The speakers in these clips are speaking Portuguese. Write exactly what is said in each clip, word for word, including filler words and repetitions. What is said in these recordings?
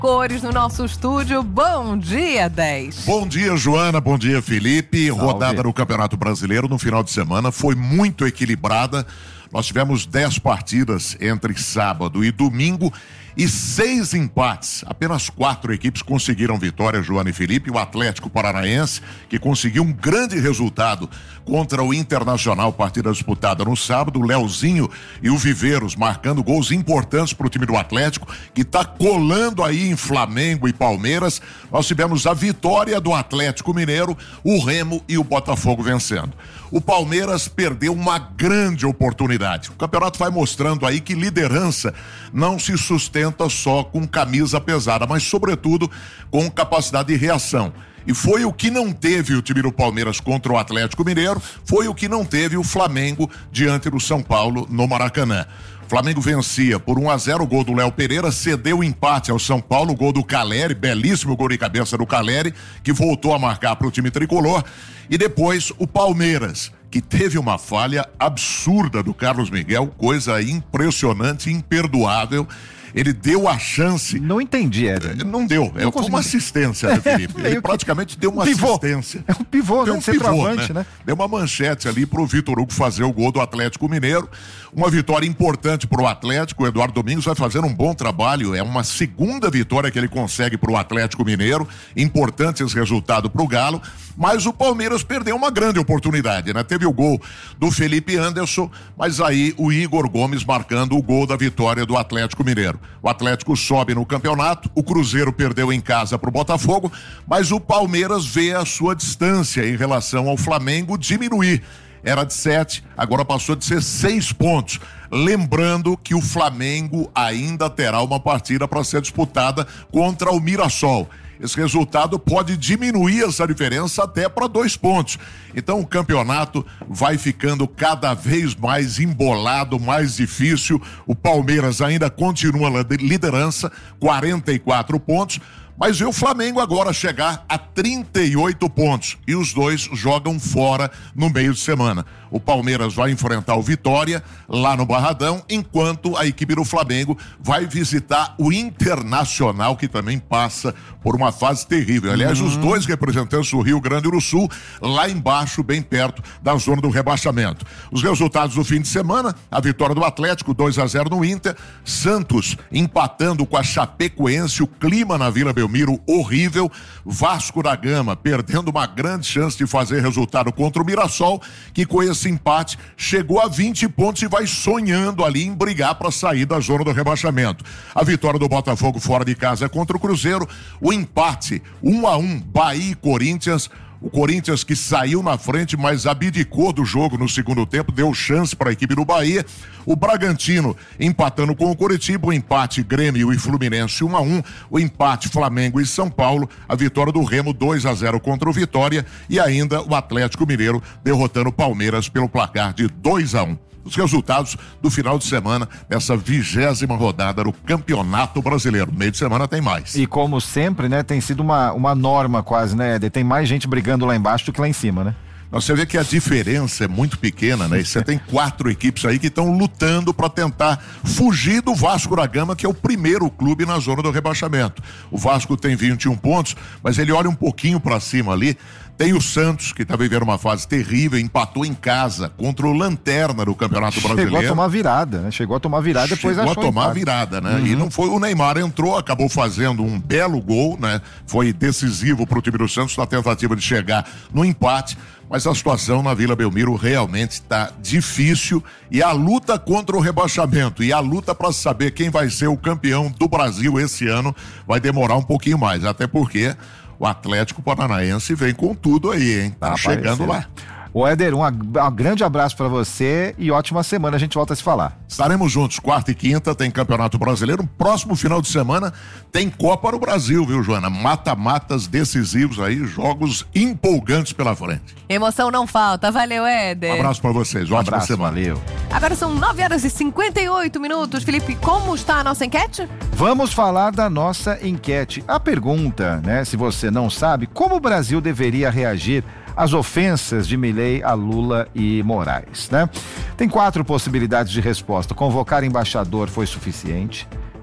cores no nosso estúdio. Bom dia, dez. Bom dia, Joana. Bom dia, Felipe. Salve. Rodada no Campeonato Brasileiro no final de semana foi muito equilibrada. Nós tivemos dez partidas entre sábado e domingo e seis empates. Apenas quatro equipes conseguiram vitória, Joana e Felipe. O Atlético Paranaense, que conseguiu um grande resultado contra o Internacional, partida disputada no sábado. O Leozinho e o Viveiros marcando gols importantes para o time do Atlético, que está colando aí em Flamengo e Palmeiras. Nós tivemos a vitória do Atlético Mineiro, o Remo e o Botafogo vencendo. O Palmeiras perdeu uma grande oportunidade. O campeonato vai mostrando aí que liderança não se sustenta só com camisa pesada, mas sobretudo com capacidade de reação. E foi o que não teve o time do Palmeiras contra o Atlético Mineiro, foi o que não teve o Flamengo diante do São Paulo no Maracanã. O Flamengo vencia por um a zero, o gol do Léo Pereira, cedeu o empate ao São Paulo, o gol do Caleri, belíssimo gol de cabeça do Caleri, que voltou a marcar para o time tricolor. E depois o Palmeiras, que teve uma falha absurda do Carlos Miguel, coisa impressionante, imperdoável. Ele deu a chance. Não entendi, Éder. Não deu. É uma assistência, né, Felipe? Ele praticamente deu uma pivô. assistência. É um pivô, deu né? um pivô, centroavante, né? né? Deu uma manchete ali pro Vitor Hugo fazer o gol do Atlético Mineiro. Uma vitória importante pro Atlético. O Eduardo Domingos vai fazer um bom trabalho. É uma segunda vitória que ele consegue pro Atlético Mineiro. Importante esse resultado pro Galo. Mas o Palmeiras perdeu uma grande oportunidade, né? Teve o gol do Felipe Anderson, mas aí o Igor Gomes marcando o gol da vitória do Atlético Mineiro. O Atlético sobe no campeonato, o Cruzeiro perdeu em casa pro Botafogo, mas o Palmeiras vê a sua distância em relação ao Flamengo diminuir. Era de sete, agora passou de ser seis pontos. Lembrando que o Flamengo ainda terá uma partida para ser disputada contra o Mirassol. Esse resultado pode diminuir essa diferença até para dois pontos. Então o campeonato vai ficando cada vez mais embolado, mais difícil. O Palmeiras ainda continua na liderança, quarenta e quatro pontos. Mas vê o Flamengo agora chegar a trinta e oito pontos e os dois jogam fora no meio de semana. O Palmeiras vai enfrentar o Vitória lá no Barradão, enquanto a equipe do Flamengo vai visitar o Internacional, que também passa por uma fase terrível. Aliás, uhum. os dois representantes do Rio Grande do Sul, lá embaixo, bem perto da zona do rebaixamento. Os resultados do fim de semana: a vitória do Atlético, dois a zero no Inter, Santos empatando com a Chapecoense, o clima na Vila Belmiro horrível, Vasco da Gama perdendo uma grande chance de fazer resultado contra o Mirassol, que com esse empate chegou a vinte pontos e vai sonhando ali em brigar para sair da zona do rebaixamento. A vitória do Botafogo fora de casa contra o Cruzeiro, o empate um a um Bahia e Corinthians. O Corinthians que saiu na frente, mas abdicou do jogo no segundo tempo, deu chance para a equipe do Bahia. O Bragantino empatando com o Coritiba, o empate Grêmio e Fluminense um a um, o empate Flamengo e São Paulo, a vitória do Remo dois a zero contra o Vitória e ainda o Atlético Mineiro derrotando o Palmeiras pelo placar de dois a um. Os resultados do final de semana dessa vigésima rodada do Campeonato Brasileiro. No meio de semana tem mais. E como sempre, né, tem sido uma, uma norma quase, né, Éder? Tem mais gente brigando lá embaixo do que lá em cima, né? Você vê que a diferença é muito pequena, né? E você tem quatro equipes aí que estão lutando para tentar fugir do Vasco da Gama, que é o primeiro clube na zona do rebaixamento. O Vasco tem vinte e um pontos, mas ele olha um pouquinho para cima ali. Tem o Santos, que está vivendo uma fase terrível, empatou em casa contra o Lanterna do Campeonato Brasileiro. Chegou a tomar virada, né? Chegou a tomar virada, depois achou Chegou a tomar empate. virada, né? Uhum. E não foi, o Neymar entrou, acabou fazendo um belo gol, né? Foi decisivo para o time do Santos na tentativa de chegar no empate. Mas a situação na Vila Belmiro realmente está difícil e a luta contra o rebaixamento e a luta para saber quem vai ser o campeão do Brasil esse ano vai demorar um pouquinho mais, até porque o Atlético Paranaense vem com tudo aí, hein? Tá, tá chegando lá. Ô Éder, um, um grande abraço pra você e ótima semana, a gente volta a se falar. Estaremos juntos, quarta e quinta tem Campeonato Brasileiro, próximo final de semana tem Copa no Brasil, viu, Joana? Mata-matas decisivos aí, jogos empolgantes pela frente. Emoção não falta, valeu, Éder. Um abraço pra vocês, um ótima abraço, semana. Valeu. Agora são nove horas e cinquenta e oito minutos, Felipe, como está a nossa enquete? Vamos falar da nossa enquete. A pergunta, né, se você não sabe, como o Brasil deveria reagir às ofensas de Milei a Lula e Moraes, né? Tem quatro possibilidades de resposta. Convocar embaixador foi suficiente.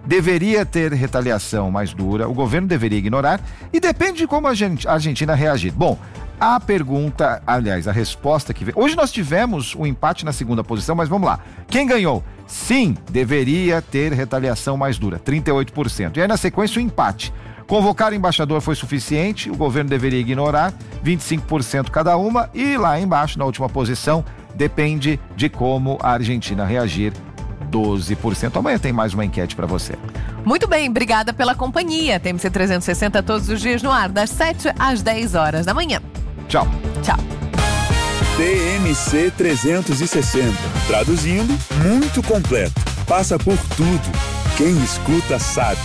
deveria ter retaliação mais dura, o governo deveria ignorar e depende de como a Argentina reagir. Bom, a pergunta, aliás, a resposta que veio... Hoje nós tivemos um empate na segunda posição, mas vamos lá. Quem ganhou? Sim, deveria ter retaliação mais dura, trinta e oito por cento. E aí na sequência o empate. Convocar o embaixador foi suficiente, o governo deveria ignorar, vinte e cinco por cento cada uma. E lá embaixo, na última posição, depende de como a Argentina reagir, doze por cento. Amanhã tem mais uma enquete para você. Muito bem, obrigada pela companhia. T M C trezentos e sessenta todos os dias no ar, das sete às dez horas da manhã. Tchau. Tchau. T M C trezentos e sessenta. Traduzindo, muito completo. Passa por tudo. Quem escuta sabe.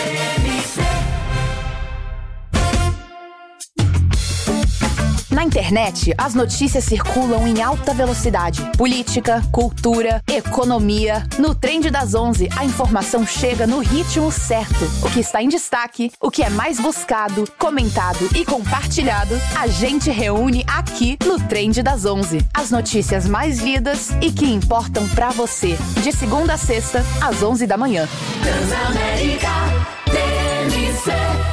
Na internet, as notícias circulam em alta velocidade. Política, cultura, economia. No Trend das onze, a informação chega no ritmo certo. O que está em destaque, o que é mais buscado, comentado e compartilhado, a gente reúne aqui no Trend das onze. As notícias mais lidas e que importam pra você. De segunda a sexta, às onze da manhã. Transamérica T M C.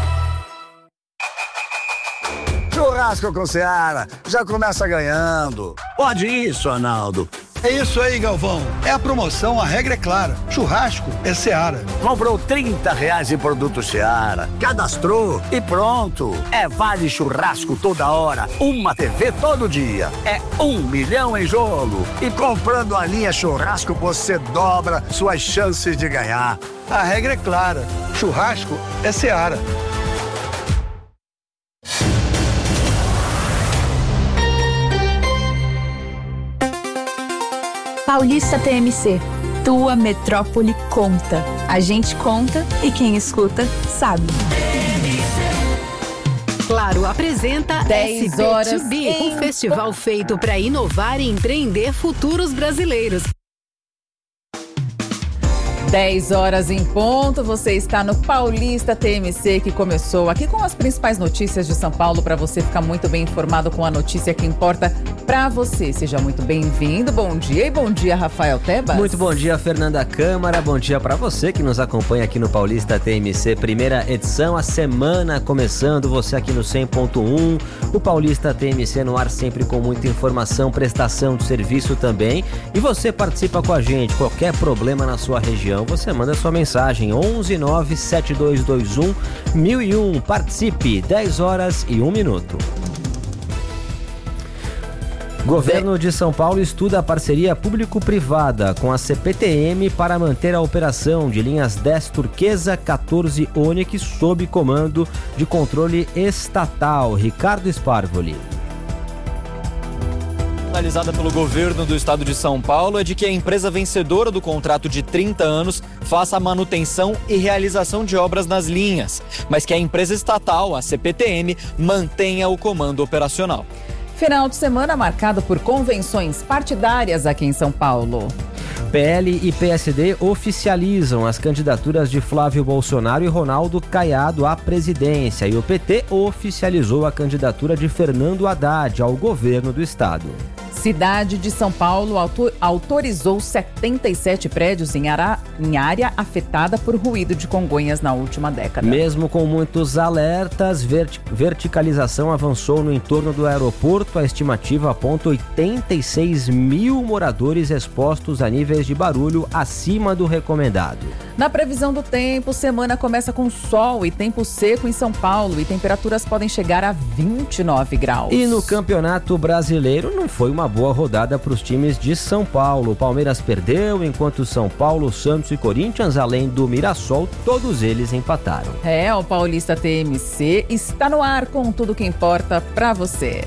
Churrasco com Seara, já começa ganhando. Pode isso, Arnaldo. É isso aí, Galvão. É a promoção, a regra é clara. Churrasco é Seara. Comprou trinta reais em produto Seara, cadastrou e pronto. É vale churrasco toda hora, uma T V todo dia. É um milhão em jogo. E comprando a linha churrasco, você dobra suas chances de ganhar. A regra é clara. Churrasco é Seara. Paulista T M C, tua metrópole conta. A gente conta e quem escuta sabe. Claro, apresenta dez horas B, um festival feito para inovar e empreender futuros brasileiros. dez horas em ponto, você está no Paulista T M C, que começou aqui com as principais notícias de São Paulo, para você ficar muito bem informado com a notícia que importa para você. Seja muito bem-vindo, bom dia e bom dia, Rafael Tebas. Muito bom dia, Fernanda Câmara, bom dia para você que nos acompanha aqui no Paulista T M C, primeira edição, a semana começando, você aqui no cem ponto um, o Paulista T M C no ar sempre com muita informação, prestação de serviço também, e você participa com a gente, qualquer problema na sua região, você manda sua mensagem onze nove sete dois dois um mil e um. Participe, dez horas e um minuto. Governo de São Paulo estuda a parceria público-privada com a C P T M para manter a operação de linhas dez Turquesa, quatorze Onix sob comando de controle estatal. Ricardo Sparvoli. Analisada pelo governo do estado de São Paulo é de que a empresa vencedora do contrato de trinta anos faça a manutenção e realização de obras nas linhas, mas que a empresa estatal, a C P T M, mantenha o comando operacional. Final de semana marcado por convenções partidárias aqui em São Paulo. P L e P S D oficializam as candidaturas de Flávio Bolsonaro e Ronaldo Caiado à presidência, e o P T oficializou a candidatura de Fernando Haddad ao governo do estado. Cidade de São Paulo autor, autorizou setenta e sete prédios em, ara, em área afetada por ruído de Congonhas na última década. Mesmo com muitos alertas, verti, verticalização avançou no entorno do aeroporto. A estimativa aponta oitenta e seis mil moradores expostos a níveis de barulho acima do recomendado. Na previsão do tempo, semana começa com sol e tempo seco em São Paulo e temperaturas podem chegar a vinte e nove graus. E no Campeonato Brasileiro não foi uma boa rodada para os times de São Paulo. O Palmeiras perdeu, enquanto São Paulo, Santos e Corinthians, além do Mirassol, todos eles empataram. É, o Paulista T M C está no ar com tudo que importa para você.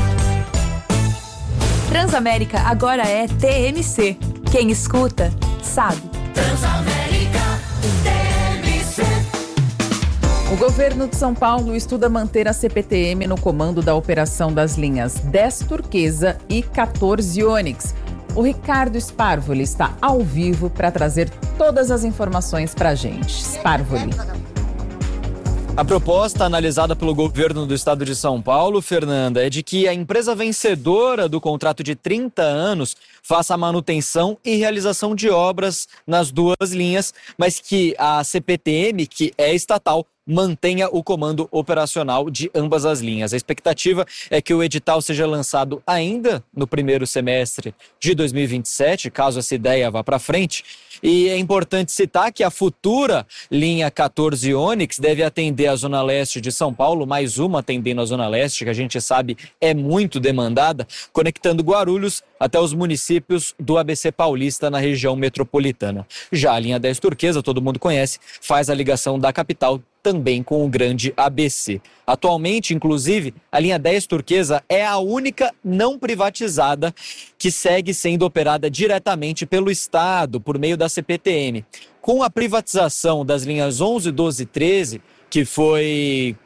Transamérica agora é T M C. Quem escuta, sabe. Transamérica T M C. O governo de São Paulo estuda manter a C P T M no comando da operação das linhas dez Turquesa e quatorze Onix. O Ricardo Sparvoli está ao vivo para trazer todas as informações para a gente. Sparvoli. A proposta analisada pelo governo do estado de São Paulo, Fernanda, é de que a empresa vencedora do contrato de trinta anos faça a manutenção e realização de obras nas duas linhas, mas que a C P T M, que é estatal, mantenha o comando operacional de ambas as linhas. A expectativa é que o edital seja lançado ainda no primeiro semestre de dois mil e vinte e sete, caso essa ideia vá para frente. E é importante citar que a futura linha quatorze Onix deve atender a Zona Leste de São Paulo, mais uma atendendo a Zona Leste, que a gente sabe é muito demandada, conectando Guarulhos até os municípios do A B C Paulista na região metropolitana. Já a linha dez Turquesa, todo mundo conhece, faz a ligação da capital também com o grande A B C. Atualmente, inclusive, a linha dez Turquesa é a única não privatizada que segue sendo operada diretamente pelo Estado, por meio da C P T M. Com a privatização das linhas onze, doze e treze, que foi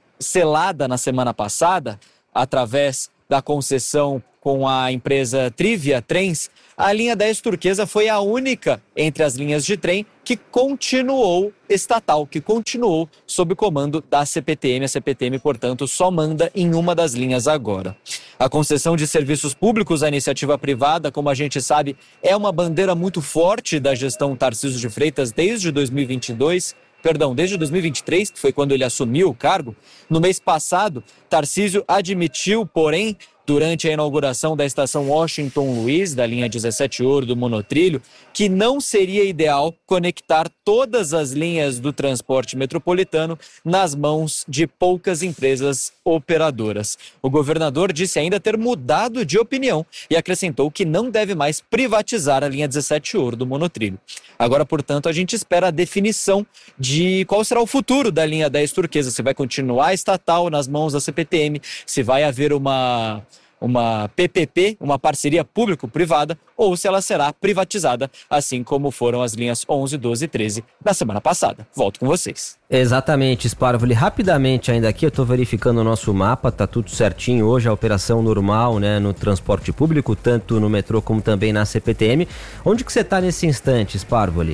selada na semana passada, através da concessão com a empresa Trivia Trens, a linha dez Turquesa foi a única entre as linhas de trem que continuou estatal, que continuou sob o comando da C P T M. A C P T M, portanto, só manda em uma das linhas agora. A concessão de serviços públicos à iniciativa privada, como a gente sabe, é uma bandeira muito forte da gestão Tarcísio de Freitas desde dois mil e vinte e dois. Perdão, desde dois mil e vinte e três, que foi quando ele assumiu o cargo. No mês passado, Tarcísio admitiu, porém, durante a inauguração da estação Washington Luiz, da linha dezessete Ouro do monotrilho, que não seria ideal conectar todas as linhas do transporte metropolitano nas mãos de poucas empresas operadoras. O governador disse ainda ter mudado de opinião e acrescentou que não deve mais privatizar a linha dezessete Ouro do monotrilho. Agora, portanto, a gente espera a definição de qual será o futuro da linha dez Turquesa, se vai continuar estatal nas mãos da C P T M, se vai haver uma... uma P P P, uma parceria público-privada, ou se ela será privatizada, assim como foram as linhas onze, doze e treze na semana passada. Volto com vocês. Exatamente, Sparvoli. Rapidamente ainda aqui, eu estou verificando o nosso mapa, tá tudo certinho hoje, a operação normal, né, no transporte público, tanto no metrô como também na C P T M. Onde que você está nesse instante, Sparvoli?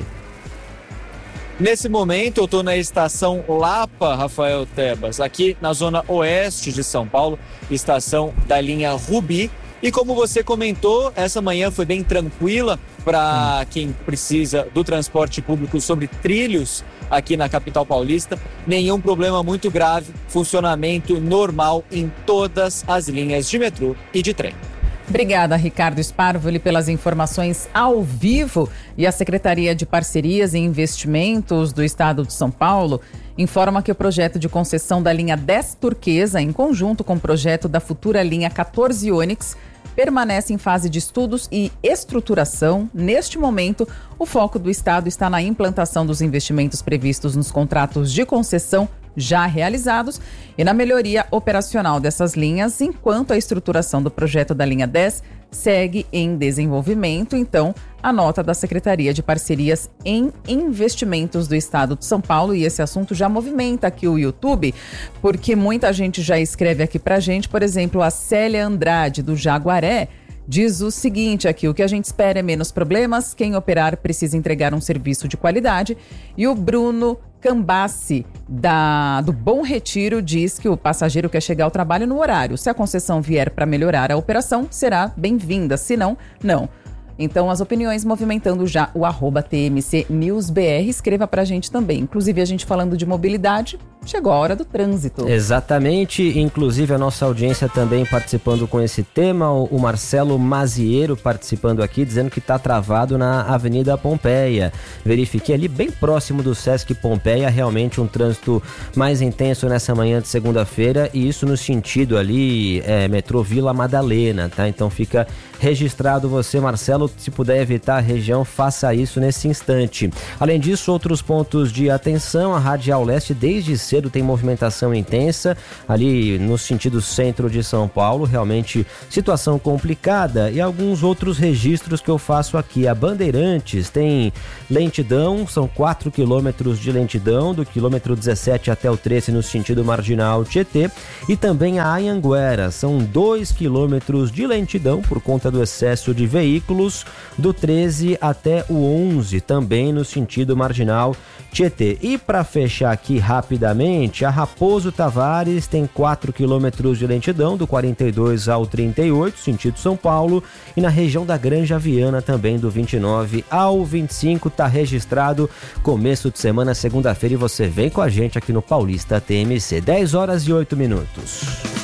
Nesse momento, eu estou na estação Lapa, Rafael Tebas, aqui na zona oeste de São Paulo, estação da linha Rubi. E como você comentou, essa manhã foi bem tranquila para quem precisa do transporte público sobre trilhos aqui na capital paulista. Nenhum problema muito grave, funcionamento normal em todas as linhas de metrô e de trem. Obrigada, Ricardo Sparvoli, pelas informações ao vivo. E a Secretaria de Parcerias e Investimentos do Estado de São Paulo informa que o projeto de concessão da linha dez Turquesa, em conjunto com o projeto da futura linha quatorze Onix, permanece em fase de estudos e estruturação. Neste momento, o foco do Estado está na implantação dos investimentos previstos nos contratos de concessão já realizados e na melhoria operacional dessas linhas, enquanto a estruturação do projeto da linha dez segue em desenvolvimento. Então, a nota da Secretaria de Parcerias em Investimentos do Estado de São Paulo, e esse assunto já movimenta aqui o YouTube, porque muita gente já escreve aqui pra gente. Por exemplo, a Célia Andrade, do Jaguaré, diz o seguinte aqui: o que a gente espera é menos problemas, quem operar precisa entregar um serviço de qualidade. E o Bruno Cambassi, da, do Bom Retiro, diz que o passageiro quer chegar ao trabalho no horário. Se a concessão vier para melhorar a operação, será bem-vinda, se não, não. Então, as opiniões movimentando já o arroba T M C News B R. Escreva pra gente também. Inclusive, a gente falando de mobilidade, chegou a hora do trânsito. Exatamente. Inclusive, a nossa audiência também participando com esse tema. O Marcelo Maziero participando aqui, dizendo que está travado na Avenida Pompeia. Verifiquei ali bem próximo do Sesc Pompeia, realmente um trânsito mais intenso nessa manhã de segunda-feira, e isso no sentido ali, é, metrô Vila Madalena, tá? Então fica registrado você, Marcelo, se puder evitar a região, faça isso nesse instante. Além disso, outros pontos de atenção: a Radial Leste desde cedo tem movimentação intensa ali no sentido centro de São Paulo, realmente situação complicada. E alguns outros registros que eu faço aqui: a Bandeirantes tem lentidão, são quatro quilômetros de lentidão, do quilômetro dezessete até o treze no sentido marginal Tietê, e também a Anhanguera, são dois quilômetros de lentidão por conta do excesso de veículos, do treze até o onze, também no sentido marginal Tietê. E para fechar aqui rapidamente, frente, a Raposo Tavares tem quatro quilômetros de lentidão, do quarenta e dois ao trinta e oito, sentido São Paulo, e na região da Granja Viana também do vinte e nove ao vinte e cinco, tá registrado começo de semana, segunda-feira, e você vem com a gente aqui no Paulista T M C, dez horas e oito minutos.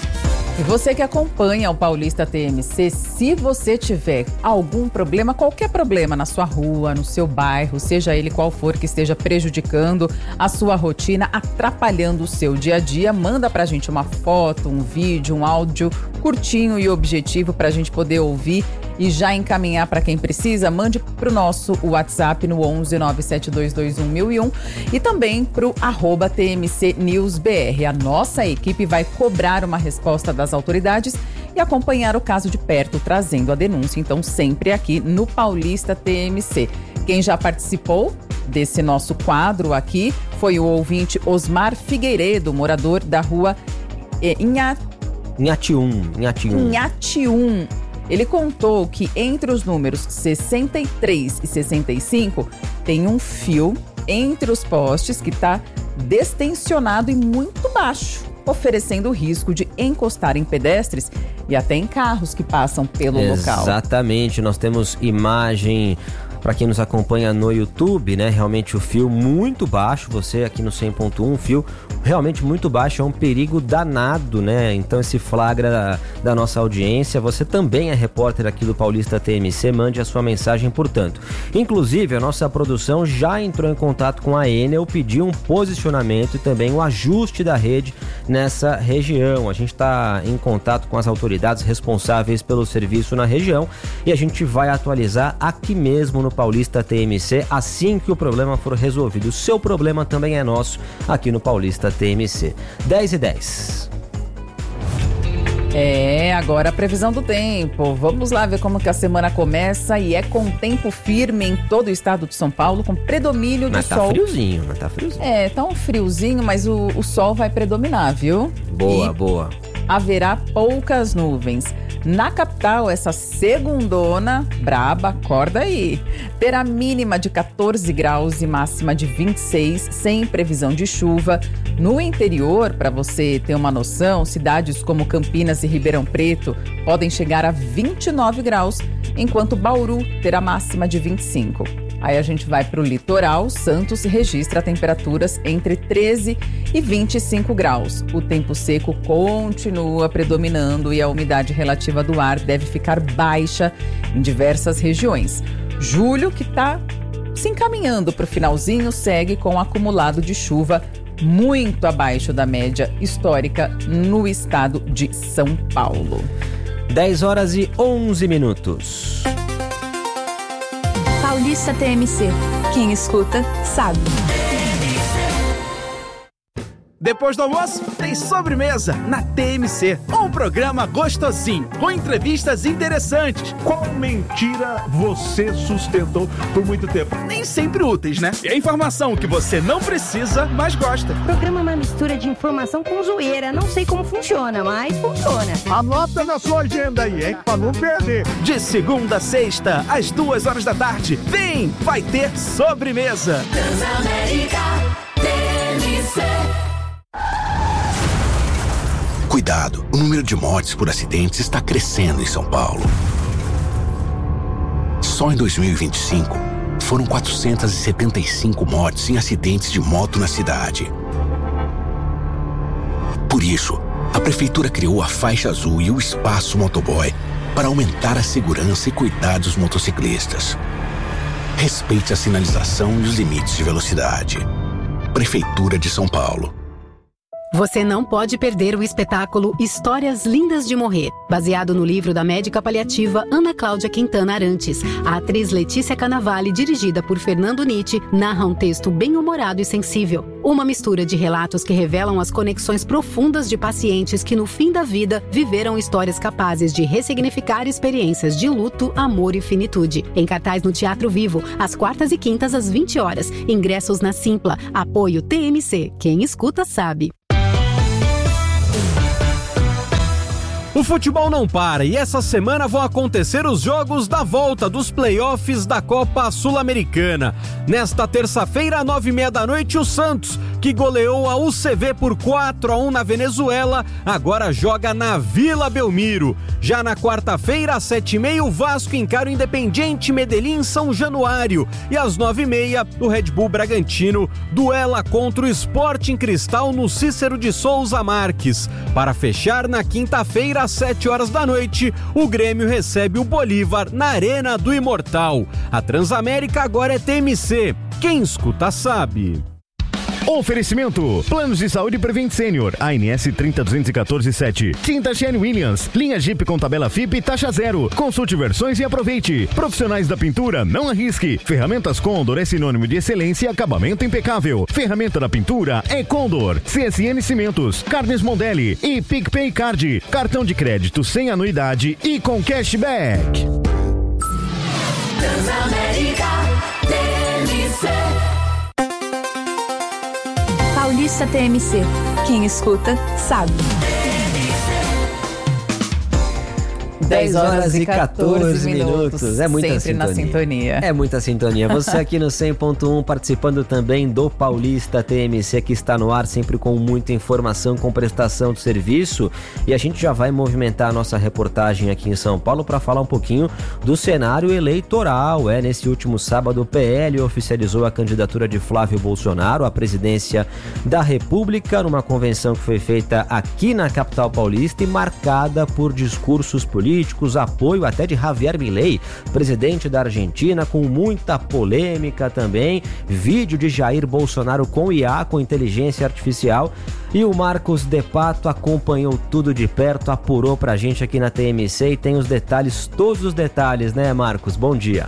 E você que acompanha o Paulista T M C, se você tiver algum problema, qualquer problema na sua rua, no seu bairro, seja ele qual for que esteja prejudicando a sua rotina, atrapalhando o seu dia a dia, manda pra gente uma foto, um vídeo, um áudio curtinho e objetivo pra gente poder ouvir e já encaminhar para quem precisa. Mande pro nosso WhatsApp no onze nove sete dois dois um mil e um e também pro arroba T M C News B R. A nossa equipe vai cobrar uma resposta das autoridades e acompanhar o caso de perto, trazendo a denúncia, então sempre aqui no Paulista T M C. Quem já participou desse nosso quadro aqui foi o ouvinte Osmar Figueiredo, morador da rua eh, Inha... Inhatium, Inhatium. Inhatium. Ele contou que entre os números sessenta e três e sessenta e cinco tem um fio entre os postes que está destensionado e muito baixo, oferecendo o risco de encostar em pedestres e até em carros que passam pelo local. Exatamente, nós temos imagem para quem nos acompanha no YouTube, né? Realmente o fio muito baixo, você aqui no cem ponto um, fio realmente muito baixo, é um perigo danado, né? Então esse flagra da, da nossa audiência, você também é repórter aqui do Paulista T M C, mande a sua mensagem, portanto. Inclusive, a nossa produção já entrou em contato com a Enel, pediu um posicionamento e também o ajuste da rede nessa região. A gente está em contato com as autoridades responsáveis pelo serviço na região e a gente vai atualizar aqui mesmo no Paulista T M C assim que o problema for resolvido. O seu problema também é nosso aqui no Paulista T M C. dez e dez. É, agora a previsão do tempo. Vamos lá ver como que a semana começa e é com tempo firme em todo o estado de São Paulo, com predomínio do mas sol. Mas tá friozinho, mas tá friozinho. É, tá um friozinho, mas o, o sol vai predominar, viu? Boa, e boa. Haverá poucas nuvens. Na capital, essa segundona braba, acorda aí. Terá mínima de catorze graus e máxima de vinte e seis, sem previsão de chuva. No interior, para você ter uma noção, cidades como Campinas e Ribeirão Preto podem chegar a vinte e nove graus, enquanto Bauru terá máxima de vinte e cinco. Aí a gente vai para o litoral, Santos registra temperaturas entre treze e vinte e cinco graus. O tempo seco continua predominando e a umidade relativa do ar deve ficar baixa em diversas regiões. Julho, que está se encaminhando para o finalzinho, segue com um acumulado de chuva muito abaixo da média histórica no estado de São Paulo. dez horas e onze minutos. Paulista T M C. Quem escuta, sabe. Depois do almoço, tem sobremesa na T M C. Um programa gostosinho, com entrevistas interessantes. Qual mentira você sustentou por muito tempo? Nem sempre úteis, né? E a informação que você não precisa, mas gosta. O programa é uma mistura de informação com zoeira. Não sei como funciona, mas funciona. Anota na sua agenda aí, hein? Pra não perder. De segunda a sexta, às duas horas da tarde. Vem, vai ter sobremesa. Transamérica T M C. Cuidado, o número de mortes por acidentes está crescendo em São Paulo. Só em dois mil e vinte e cinco, foram quatrocentas e setenta e cinco mortes em acidentes de moto na cidade. Por isso, a Prefeitura criou a Faixa Azul e o Espaço Motoboy para aumentar a segurança e cuidar dos motociclistas. Respeite a sinalização e os limites de velocidade. Prefeitura de São Paulo. Você não pode perder o espetáculo Histórias Lindas de Morrer, baseado no livro da médica paliativa Ana Cláudia Quintana Arantes. A atriz Letícia Cannavale, dirigida por Fernando Nitti, narra um texto bem-humorado e sensível. Uma mistura de relatos que revelam as conexões profundas de pacientes que, no fim da vida, viveram histórias capazes de ressignificar experiências de luto, amor e finitude. Em cartaz no Teatro Vivo, às quartas e quintas às vinte horas. Ingressos na Simpla. Apoio T M C. Quem escuta sabe. O futebol não para e essa semana vão acontecer os jogos da volta dos playoffs da Copa Sul-Americana. Nesta terça-feira, às nove e meia da noite, o Santos que goleou a U C V por quatro a um na Venezuela, agora joga na Vila Belmiro. Já na quarta-feira, às sete e meia, o Vasco encara o Independiente Medellín São Januário. E às nove e meia, o Red Bull Bragantino duela contra o Sporting Cristal no Cícero de Souza Marques. Para fechar, na quinta-feira, às sete horas da noite, o Grêmio recebe o Bolívar na Arena do Imortal. A Transamérica agora é T M C. Quem escuta sabe. Oferecimento: Planos de Saúde Prevent Senior, A N S trinta duzentos e quatorze sete. Tinta Shane Williams, linha Jeep com tabela F I P e taxa zero. Consulte versões e aproveite. Profissionais da pintura, não arrisque. Ferramentas Condor é sinônimo de excelência e acabamento impecável. Ferramenta da pintura é Condor. C S N Cimentos, Carnes Mondelli e PicPay Card. Cartão de crédito sem anuidade e com cashback. Transamérica T M C. Paulista T M C. Quem escuta, sabe. dez horas e quatorze minutos. É muita Sempre sintonia. na sintonia. É muita sintonia. Você aqui no cem ponto um participando também do Paulista T M C, que está no ar sempre com muita informação, com prestação de serviço. E a gente já vai movimentar a nossa reportagem aqui em São Paulo para falar um pouquinho do cenário eleitoral. É, nesse último sábado, o P L oficializou a candidatura de Flávio Bolsonaro à presidência da República, numa convenção que foi feita aqui na capital paulista e marcada por discursos políticos, apoio até de Javier Milei, presidente da Argentina, com muita polêmica também, vídeo de Jair Bolsonaro com I A, com inteligência artificial, e o Marcos De Pato acompanhou tudo de perto, apurou pra gente aqui na T M C e tem os detalhes, todos os detalhes, né, Marcos? Bom dia.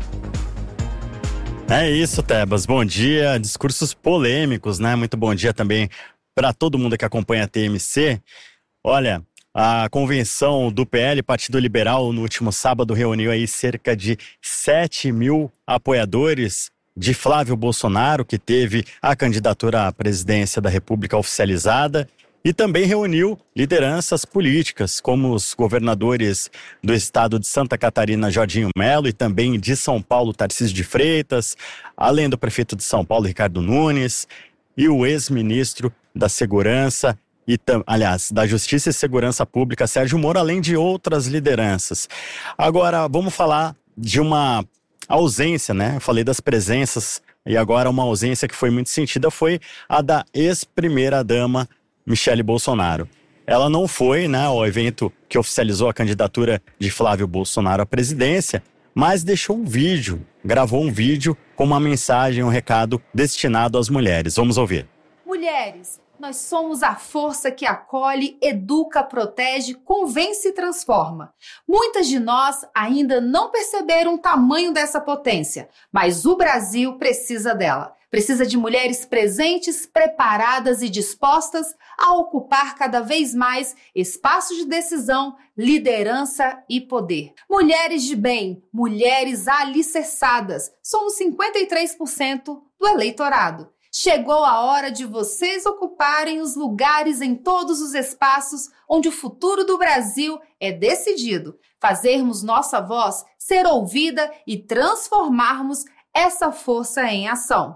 É isso, Tebas, bom dia, discursos polêmicos, né? Muito bom dia também para todo mundo que acompanha a T M C. Olha, a convenção do P L, Partido Liberal, no último sábado reuniu aí cerca de sete mil apoiadores de Flávio Bolsonaro, que teve a candidatura à presidência da República oficializada, e também reuniu lideranças políticas, como os governadores do estado de Santa Catarina, Jorginho Melo, e também de São Paulo, Tarcísio de Freitas, além do prefeito de São Paulo, Ricardo Nunes, e o ex-ministro da Segurança, e, aliás, da Justiça e Segurança Pública, Sérgio Moro, além de outras lideranças. Agora, vamos falar de uma ausência, né? Eu falei das presenças, e agora uma ausência que foi muito sentida foi a da ex-primeira-dama Michele Bolsonaro. Ela não foi, né, ao evento que oficializou a candidatura de Flávio Bolsonaro à presidência, mas deixou um vídeo, gravou um vídeo com uma mensagem, um recado destinado às mulheres. Vamos ouvir. Mulheres, nós somos a força que acolhe, educa, protege, convence e transforma. Muitas de nós ainda não perceberam o tamanho dessa potência, mas o Brasil precisa dela. Precisa de mulheres presentes, preparadas e dispostas a ocupar cada vez mais espaços de decisão, liderança e poder. Mulheres de bem, mulheres alicerçadas, somos cinquenta e três por cento do eleitorado. Chegou a hora de vocês ocuparem os lugares em todos os espaços onde o futuro do Brasil é decidido. Fazermos nossa voz ser ouvida e transformarmos essa força em ação.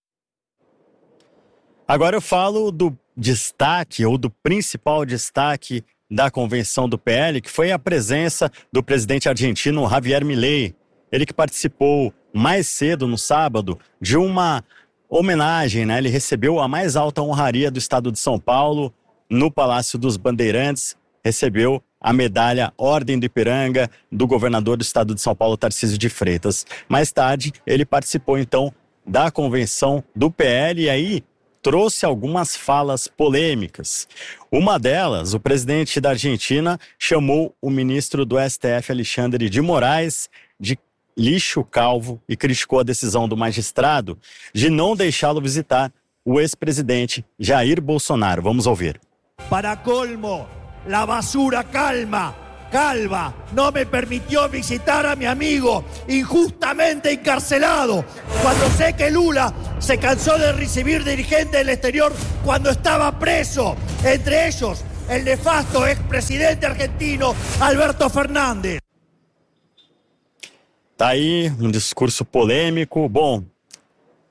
Agora eu falo do destaque, ou do principal destaque da convenção do P L, que foi a presença do presidente argentino Javier Milei. Ele que participou mais cedo, no sábado, de uma homenagem, né? Ele recebeu a mais alta honraria do estado de São Paulo, no Palácio dos Bandeirantes, recebeu a medalha Ordem do Ipiranga do governador do estado de São Paulo, Tarcísio de Freitas. Mais tarde, ele participou então da convenção do P L e aí trouxe algumas falas polêmicas. Uma delas, o presidente da Argentina chamou o ministro do S T F, Alexandre de Moraes, de lixo calvo e criticou a decisão do magistrado de não deixá-lo visitar o ex-presidente Jair Bolsonaro. Vamos ouvir. Para colmo, la basura calma, calva, no me permitió visitar a mi amigo injustamente encarcelado, cuando sé que Lula se cansó de recibir dirigentes del exterior cuando estaba preso, entre ellos el nefasto expresidente argentino Alberto Fernández. Tá aí um discurso polêmico. Bom,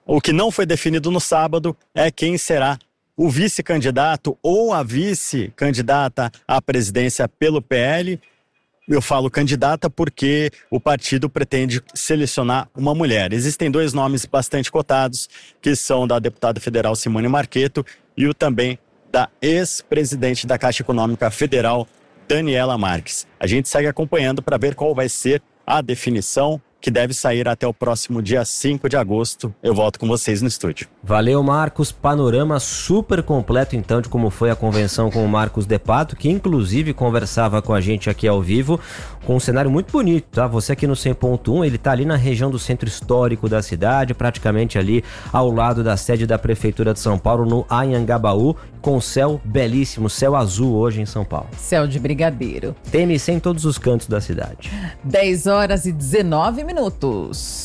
O que não foi definido no sábado é quem será o vice-candidato ou a vice-candidata à presidência pelo P L. Eu falo candidata porque o partido pretende selecionar uma mulher. Existem dois nomes bastante cotados, que são da deputada federal Simone Marchetto e o também da ex-presidente da Caixa Econômica Federal, Daniela Marques. A gente segue acompanhando para ver qual vai ser a definição, que deve sair até o próximo dia cinco de agosto. Eu volto com vocês no estúdio. Valeu, Marcos. Panorama super completo, então, de como foi a convenção com o Marcos De Pato, que inclusive conversava com a gente aqui ao vivo, com um cenário muito bonito, tá? Você aqui no cem ponto um, ele tá ali na região do centro histórico da cidade, praticamente ali ao lado da sede da Prefeitura de São Paulo, no Anhangabaú, com céu belíssimo, céu azul hoje em São Paulo. Céu de brigadeiro. T M C em todos os cantos da cidade. dez horas e dezenove minutos.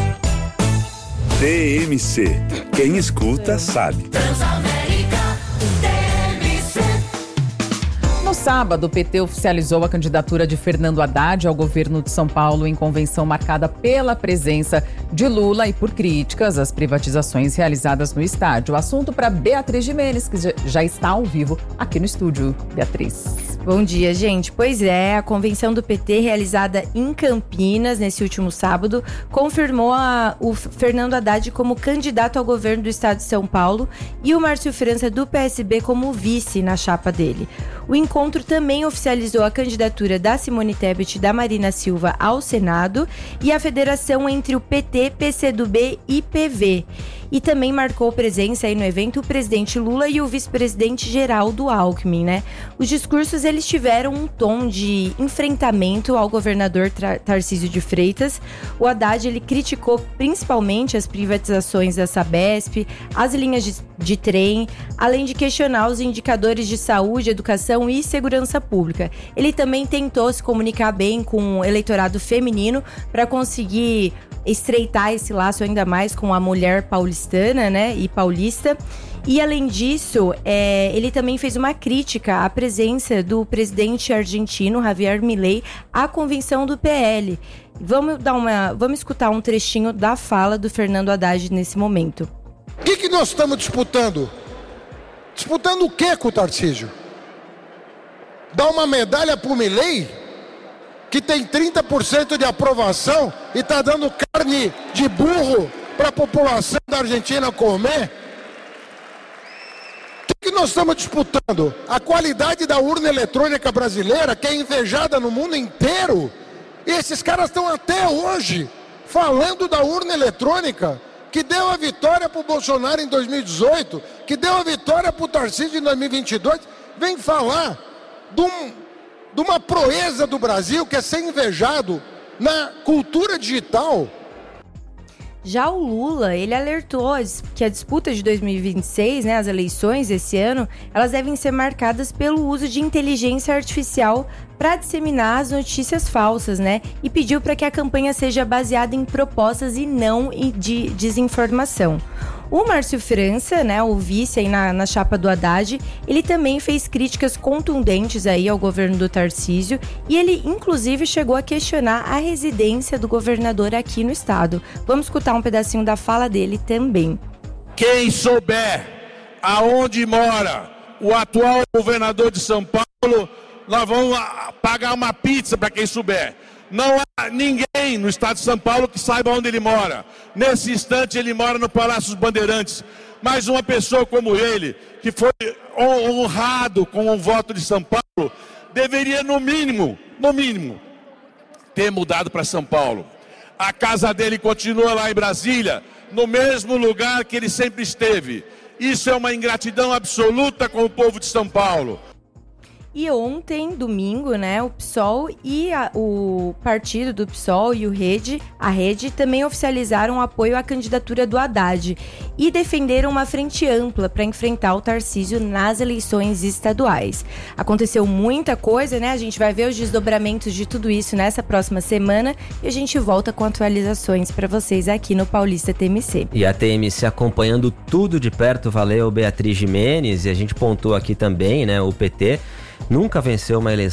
T M C. Quem escuta sabe. No sábado, o P T oficializou a candidatura de Fernando Haddad ao governo de São Paulo em convenção marcada pela presença de Lula e por críticas às privatizações realizadas no estádio. Assunto para Beatriz Gimenez, que já está ao vivo aqui no estúdio. Beatriz. Bom dia, gente. Pois é, a convenção do P T realizada em Campinas nesse último sábado confirmou a, o Fernando Haddad como candidato ao governo do estado de São Paulo e o Márcio França do P S B como vice na chapa dele. O encontro também oficializou a candidatura da Simone Tebet e da Marina Silva ao Senado e a federação entre o P T, P C do B e P V. E também marcou presença aí no evento o presidente Lula e o vice-presidente Geraldo Alckmin, né? Os discursos, eles tiveram um tom de enfrentamento ao governador Tra- Tarcísio de Freitas. O Haddad, ele criticou principalmente as privatizações da Sabesp, as linhas de, de trem, além de questionar os indicadores de saúde, educação e segurança pública. Ele também tentou se comunicar bem com o eleitorado feminino para conseguir estreitar esse laço ainda mais com a mulher paulistana, né, e paulista. E além disso, é, ele também fez uma crítica à presença do presidente argentino Javier Milei à convenção do P L. Vamos dar uma, vamos escutar um trechinho da fala do Fernando Haddad nesse momento. O que, que nós estamos disputando? Disputando o que com o Tarcísio? Dar uma medalha pro Milei, que tem trinta por cento de aprovação e está dando carne de burro para a população da Argentina comer? O que, que nós estamos disputando? A qualidade da urna eletrônica brasileira, que é invejada no mundo inteiro. E esses caras estão até hoje falando da urna eletrônica, que deu a vitória para o Bolsonaro em dois mil e dezoito, que deu a vitória para o Tarcísio em dois mil e vinte e dois. Vem falar de um... de uma proeza do Brasil que é ser invejado na cultura digital. Já o Lula, ele alertou que a disputa de dois mil e vinte e seis, né, as eleições desse ano, elas devem ser marcadas pelo uso de inteligência artificial para disseminar as notícias falsas, né? E pediu para que a campanha seja baseada em propostas e não de desinformação. O Márcio França, né, o vice aí na, na chapa do Haddad, ele também fez críticas contundentes aí ao governo do Tarcísio e ele, inclusive, chegou a questionar a residência do governador aqui no estado. Vamos escutar um pedacinho da fala dele também. Quem souber aonde mora o atual governador de São Paulo, nós vamos pagar uma pizza para quem souber. Não há ninguém no estado de São Paulo que saiba onde ele mora. Nesse instante ele mora no Palácio dos Bandeirantes. Mas uma pessoa como ele, que foi honrado com o voto de São Paulo, deveria no mínimo, no mínimo, ter mudado para São Paulo. A casa dele continua lá em Brasília, no mesmo lugar que ele sempre esteve. Isso é uma ingratidão absoluta com o povo de São Paulo. E ontem, domingo, né, o PSOL e a, o partido do PSOL e o Rede, a Rede, também oficializaram o apoio à candidatura do Haddad e defenderam uma frente ampla para enfrentar o Tarcísio nas eleições estaduais. Aconteceu muita coisa, né? A gente vai ver os desdobramentos de tudo isso nessa próxima semana e a gente volta com atualizações para vocês aqui no Paulista T M C. E a T M C acompanhando tudo de perto, valeu Beatriz Gimenez, e a gente pontuou aqui também, né, o P T nunca venceu uma eleição